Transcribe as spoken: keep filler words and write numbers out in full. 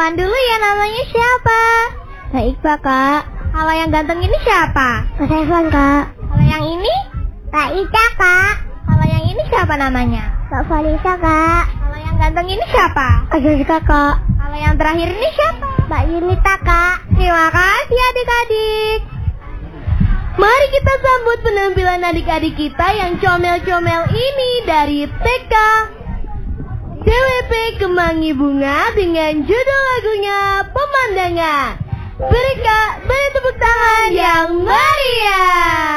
kenalan dulu ya, namanya siapa? Saya Iqbal, Kak. Kalau yang ganteng ini siapa? Mas Evan, Kak. Kalau yang ini? Kak Ica, Kak. Kalau yang ini siapa namanya? Kak Valisa, Kak. Kalau yang ganteng ini siapa? Kak Jessica, Kak. Kalau yang terakhir ini siapa? Mbak Yunita, Kak. Terima kasih adik-adik. Mari kita sambut penampilan adik-adik kita yang comel-comel ini dari T K D W P Kemangi Bunga dengan judul lagunya Pemandangan. Beri, Kak, beri tepuk tangan yang meriah.